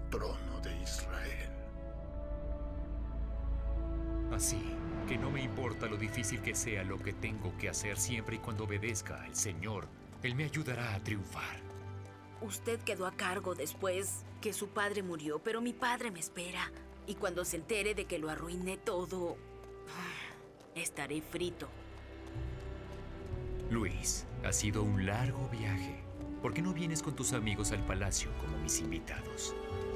trono de Israel. Así que no me importa lo difícil que sea lo que tengo que hacer siempre y cuando obedezca al Señor. Él me ayudará a triunfar. Usted quedó a cargo después que su padre murió, pero mi padre me espera. Y cuando se entere de que lo arruiné todo, estaré frito. Luis, ha sido un largo viaje. ¿Por qué no vienes con tus amigos al palacio como mis invitados?